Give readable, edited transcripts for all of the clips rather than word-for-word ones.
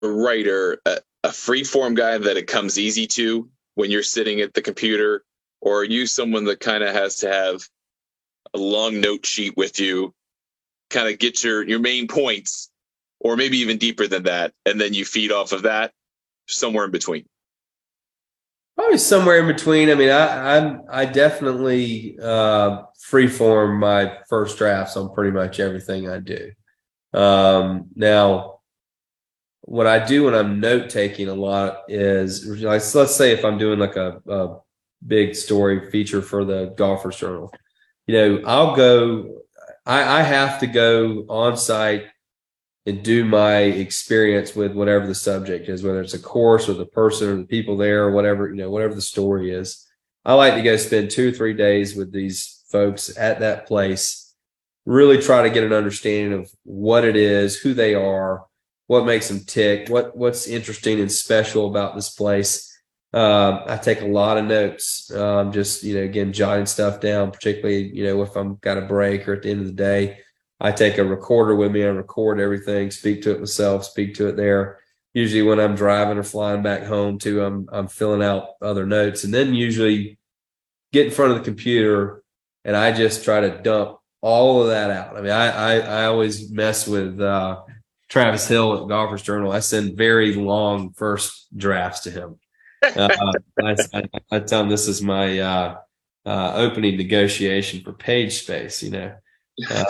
a writer, a free form guy that it comes easy to when you're sitting at the computer, or are you someone that kind of has to have a long note sheet with you, kind of get your main points, or maybe even deeper than that, and then you feed off of that, somewhere in between? Probably somewhere in between. I mean, I definitely freeform my first drafts on pretty much everything I do. Now, what I do when I'm note taking a lot is like, so let's say if I'm doing like a big story feature for the Golfers Journal, I'll go. I have to go on site and do my experience with whatever the subject is, whether it's a course or the person or the people there or whatever, whatever the story is. I like to go spend 2 or 3 days with these folks at that place, really try to get an understanding of what it is, who they are, what makes them tick, what's interesting and special about this place. I take a lot of notes, just, again, jotting stuff down, particularly, if I'm got a break or at the end of the day. I take a recorder with me. I record everything, speak to it myself, speak to it there. Usually when I'm driving or flying back home too, I'm filling out other notes, and then usually get in front of the computer and I just try to dump all of that out. I mean, I always mess with Travis Hill at Golfers Journal. I send very long first drafts to him. Uh, I tell him this is my opening negotiation for page space, uh,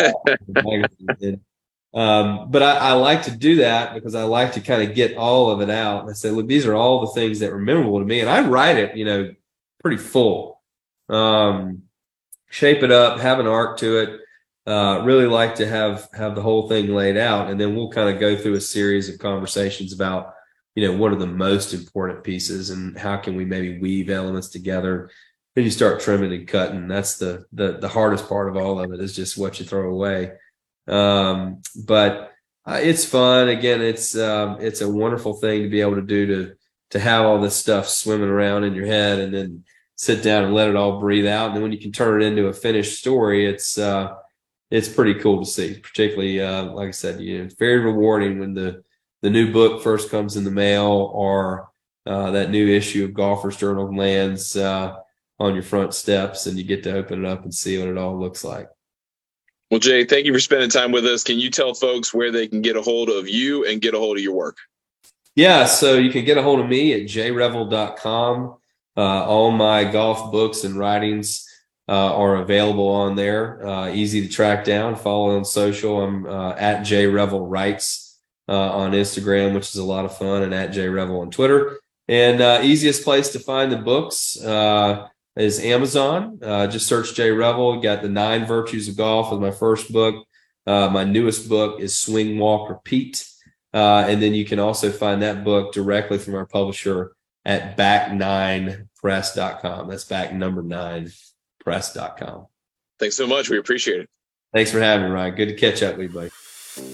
but I like to do that because I like to kind of get all of it out. And I say, look, these are all the things that are memorable to me. And I write it, pretty full. Shape it up, have an arc to it. Really like to have the whole thing laid out. And then we'll kind of go through a series of conversations about, what are the most important pieces and how can we maybe weave elements together. Then you start trimming and cutting. That's the hardest part of all of it, is just what you throw away. But it's fun. Again, it's a wonderful thing to be able to do, to have all this stuff swimming around in your head and then sit down and let it all breathe out. And then when you can turn it into a finished story, it's pretty cool to see. Particularly, like I said, it's very rewarding when the new book first comes in the mail, or that new issue of Golfers Journal lands on your front steps, and you get to open it up and see what it all looks like. Well, Jay, thank you for spending time with us. Can you tell folks where they can get a hold of you and get a hold of your work? Yeah, so you can get a hold of me at jrevel.com. All my golf books and writings are available on there. Easy to track down. Follow on social. I'm at jrevelwrites on Instagram, which is a lot of fun, and at jrevel on Twitter. And easiest place to find the books is Amazon. Just search Jay Revel. Got the 9 Virtues of Golf as my first book. My newest book is Swing, Walk, Repeat. And then you can also find that book directly from our publisher at back9press.com. That's back9press.com. Thanks so much. We appreciate it. Thanks for having me, Ryan. Good to catch up with you, buddy.